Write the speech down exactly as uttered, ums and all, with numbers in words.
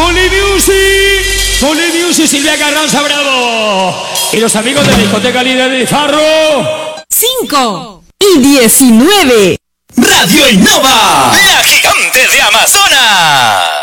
Fully Music, Fully Music, Silvia Carranza Bravo. Y los amigos de la discoteca líder de Farro. cinco y diecinueve. Radio Innova, la gigante de Amazonas.